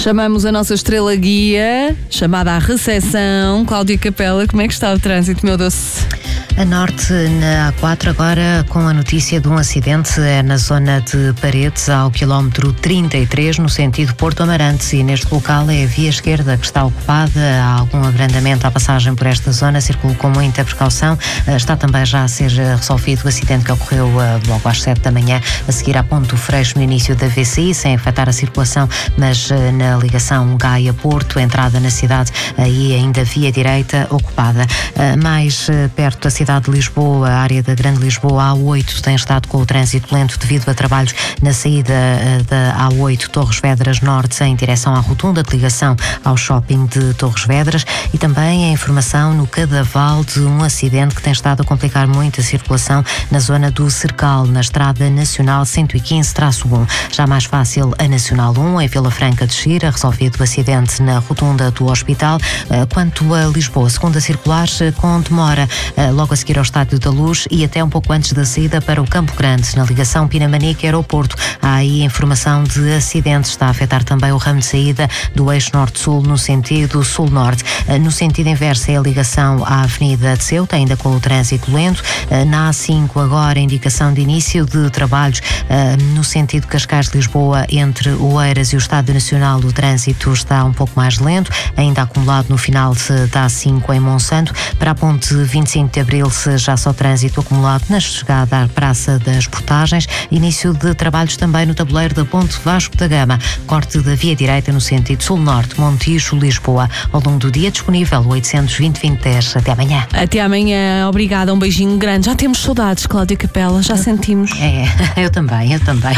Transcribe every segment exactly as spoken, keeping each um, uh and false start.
Chamamos a nossa estrela guia, chamada à recepção. Cláudia Capela, como é que está o trânsito, meu doce? A norte, na A quatro, agora com a notícia de um acidente é na zona de Paredes, ao quilómetro trinta e três, no sentido Porto Amarante, e neste local é a via esquerda que está ocupada. Há algum abrandamento à passagem por esta zona, circula com muita precaução. Está também já a ser resolvido o acidente que ocorreu logo às sete da manhã, a seguir à Ponte do Freixo, no início da V C I, sem afetar a circulação, mas na ligação Gaia-Porto, entrada na cidade, aí ainda via direita ocupada. Mais perto da cidade cidade de Lisboa, a área da Grande Lisboa, a A oito tem estado com o trânsito lento devido a trabalhos na saída da A oito Torres Vedras Norte em direção à rotunda de ligação ao shopping de Torres Vedras, e também a informação no Cadaval de um acidente que tem estado a complicar muito a circulação na zona do Cercal, na Estrada Nacional cento e quinze traço um. Já mais fácil a Nacional um, em Vila Franca de Xira, resolvido o acidente na rotunda do Hospital. Quanto a Lisboa, segunda circular com demora logo a seguir ao Estádio da Luz e até um pouco antes da saída para o Campo Grande, na ligação Pinamanique-Aeroporto. Há aí informação de acidentes, está a afetar também o ramo de saída do eixo Norte-Sul no sentido Sul-Norte. No sentido inverso é a ligação à Avenida de Ceuta, ainda com o trânsito lento. Na A cinco agora indicação de início de trabalhos no sentido Cascais-Lisboa, entre Oeiras e o Estádio Nacional. O trânsito está um pouco mais lento, ainda acumulado no final da A cinco em Monsanto. Para a ponte vinte e cinco de Abril já só trânsito acumulado na chegada à Praça das Portagens. Início de trabalhos também no tabuleiro da Ponte Vasco da Gama. Corte da via direita no sentido Sul-Norte, Montijo, Lisboa. Ao longo do dia disponível o oitocentos e vinte, vinte, dez. Até amanhã. Até amanhã. Obrigada. Um beijinho grande. Já temos saudades, Cláudia Capela. Já sentimos. É, eu também, eu também.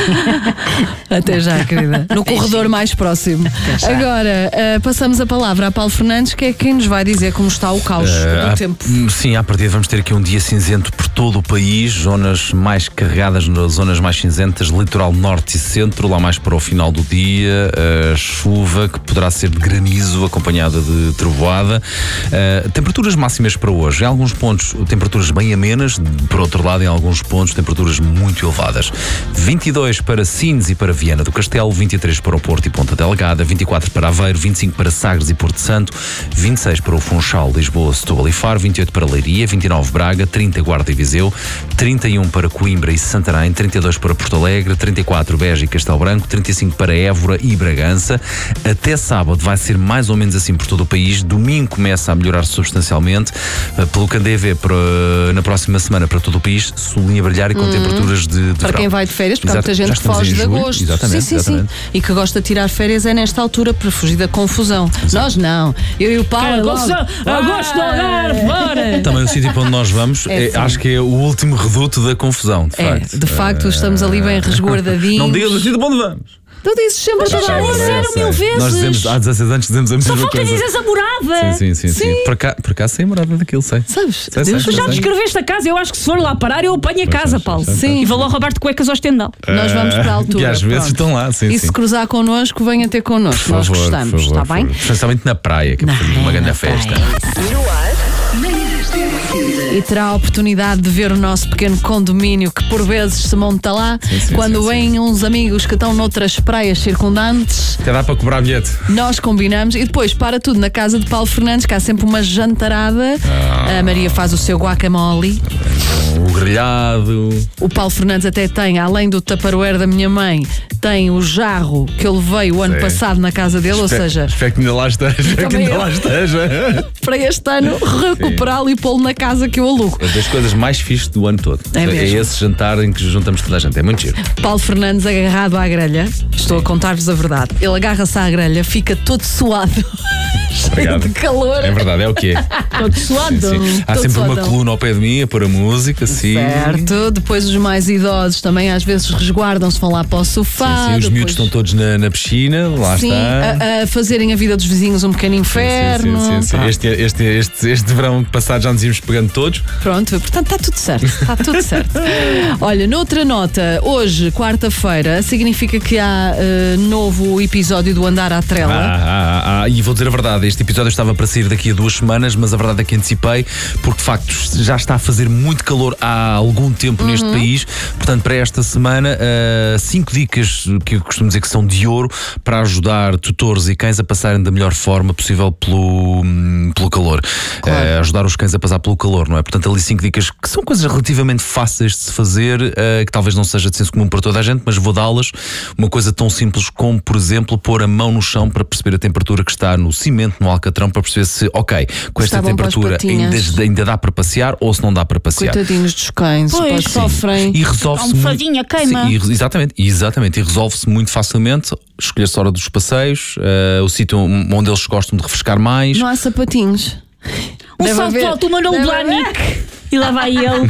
Até já, querida. No corredor mais próximo. Agora, uh, passamos a palavra a Paulo Fernandes, que é quem nos vai dizer como está o caos uh, do a, tempo. Sim, à partida vamos ter aqui um dia cinzento por todo o país, zonas mais carregadas, zonas mais cinzentas, litoral norte e centro, lá mais para o final do dia, uh, chuva que poderá ser de granizo acompanhada de trovoada. Uh, temperaturas máximas para hoje, em alguns pontos temperaturas bem amenas, por outro lado em alguns pontos temperaturas muito elevadas. vinte e dois para Sines e para Viana do Castelo, vinte e três para o Porto e Ponta Delgada, vinte e quatro para Aveiro, vinte e cinco para Sagres e Porto Santo, vinte e seis para o Funchal, Lisboa, Setúbal e Faro, vinte e oito para Leiria, vinte e nove Braga, trinta Guarda e Viseu, trinta e um para Coimbra e Santarém, trinta e dois para Porto Alegre, trinta e quatro Beja e Castelo Branco, trinta e cinco para Évora e Bragança. Até sábado vai ser mais ou menos assim por todo o país. Domingo começa a melhorar substancialmente, pelo que andei a ver para, na próxima semana para todo o país, solinho a brilhar e com uhum. temperaturas de, de para verão. Quem vai de férias, porque Exato, há muita gente que foge de agosto. Exatamente, sim, sim, exatamente. sim. E que gosta de tirar férias é nesta altura para fugir da confusão. Exato. Nós não. Eu e o Paulo. Agosto do Algarve, bora! Também o sítio para onde nós vamos, é, é, acho que é o último reduto da confusão, de é, facto. De facto, estamos ali bem resguardadinhos. Não digas o sítio para onde vamos. Tu dizes sempre toda a hora, mil vezes. Nós dizemos, há dezasseis anos dizemos a mesma Só falta coisa. dizes a morada. Sim, sim, sim. sim. Por, cá, por cá sei a morada daquilo, sei. Sabes? Sei, sei, tu já descreveste a casa, eu acho que se for lá parar, eu apanho a casa, Paulo. Sim. E vou lá roubar-te cuecas ao estendal. Uh, Nós vamos para a altura. E às vezes pronto. estão lá, sim, E sim. se cruzar connosco, venha ter connosco. Por Nós favor, gostamos, por favor, está bem? Especialmente na praia, que é uma grande festa. No ar, manhãs da E terá a oportunidade de ver o nosso pequeno condomínio que por vezes se monta lá, sim, sim, quando sim, vêm sim. uns amigos que estão noutras praias circundantes. Até dá para cobrar bilhete. Nós combinamos e depois para tudo na casa de Paulo Fernandes, que há sempre uma jantarada. Ah. A Maria faz o seu guacamole. O grelhado. O Paulo Fernandes até tem, além do tupperware da minha mãe, tem o jarro que ele veio o ano Sim. passado na casa dele, Espe ou seja... Espero que ainda lá esteja. Espero que ainda eu. lá esteja. Para este ano recuperá-lo e pô-lo na casa que eu alugo. É das coisas mais fixes do ano todo. É, é esse jantar em que juntamos toda a gente. É muito giro. Paulo Fernandes agarrado à grelha. Estou a contar-vos a verdade. Ele agarra-se à grelha, fica todo suado. Cheio Obrigado. de calor. É verdade, é o quê? Todo suado. Sim, sim. Há Todo sempre suadão. uma coluna ao pé de mim a pôr a música, sim. Certo. Depois os mais idosos também às vezes resguardam-se, vão lá para o sofá. Sim, sim. Os depois... miúdos estão todos na, na piscina, lá sim, está. A, a fazerem a vida dos vizinhos um pequeno inferno. Sim, sim, sim, sim. Este, este, este, este verão passado já nos íamos pegando todos. Pronto, portanto está tudo certo. Está tudo certo. Olha, noutra nota, hoje, quarta-feira, significa que há uh, novo episódio do Andar à Trela. Ah, ah, ah, ah, e vou dizer a verdade, verdade, este episódio estava para sair daqui a duas semanas, mas a verdade é que antecipei, porque de facto já está a fazer muito calor há algum tempo uhum. neste país. Portanto, para esta semana, uh, cinco dicas que eu costumo dizer que são de ouro para ajudar tutores e cães a passarem da melhor forma possível pelo, pelo calor. Claro. Uh, ajudar os cães a passar pelo calor, não é? Portanto, ali cinco dicas que são coisas relativamente fáceis de se fazer, uh, que talvez não seja de senso comum para toda a gente, mas vou dá-las. Uma coisa tão simples como, por exemplo, pôr a mão no chão para perceber a temperatura que está no cimento, no alcatrão, para perceber se, ok, com esta temperatura ainda, ainda dá para passear ou se não dá para passear. Coitadinhos dos cães, pois, sofrem. E resolve-se muito, queima. sim, e, exatamente, exatamente, e resolve-se muito facilmente. Escolher-se a hora dos passeios, uh, o sítio onde eles gostam de refrescar mais. Não há sapatinhos. Um Deve salto haver. alto, o Manolo Blahnik. E lá vai ele.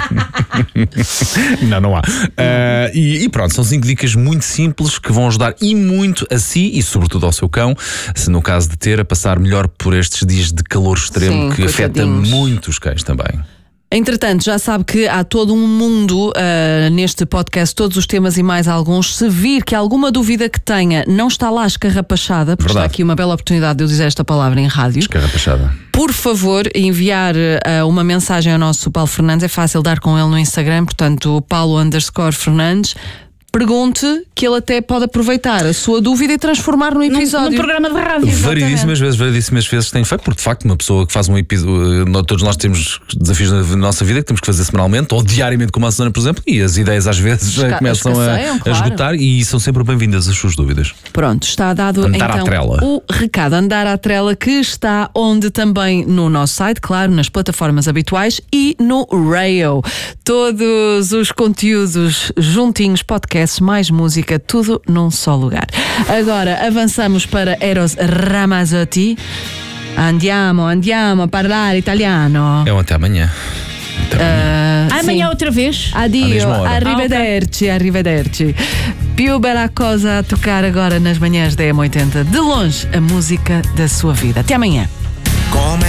Não, não há. Uh, e, e pronto, são cinco dicas muito simples que vão ajudar e muito a si e sobretudo ao seu cão, se no caso de ter, a passar melhor por estes dias de calor extremo. Sim, que afeta muito os cães também. Entretanto, já sabe que há todo um mundo uh, neste podcast, todos os temas e mais alguns. Se vir que alguma dúvida que tenha não está lá escarrapachada, porque Verdade. Está aqui uma bela oportunidade de eu dizer esta palavra em rádio. Escarrapachada. Por favor, enviar uh, uma mensagem ao nosso Paulo Fernandes. É fácil dar com ele no Instagram, portanto, Paulo underscore Fernandes. Pergunte, que ele até pode aproveitar a sua dúvida e transformar no episódio. Num programa de rádio. Variedíssimas vezes, variedíssimas vezes tem feito, porque de facto uma pessoa que faz um episódio, todos nós temos desafios na nossa vida que temos que fazer semanalmente ou diariamente, como a Susana, por exemplo, e as ideias às vezes Esca começam a, claro. a esgotar e são sempre bem-vindas as suas dúvidas. Pronto, está dado andar então à trela. O recado, andar à trela, que está onde também no nosso site, claro, nas plataformas habituais e no Rail. Todos os conteúdos juntinhos, podcasts, mais música, tudo num só lugar. Agora avançamos para Eros Ramazzotti. Andiamo, andiamo a parlare italiano. É um até amanhã. Até amanhã. Uh, Amanhã outra vez. Addio, arrivederci, arrivederci. Più bella cosa a tocar agora nas manhãs da M oitenta. De longe, a música da sua vida. Até amanhã.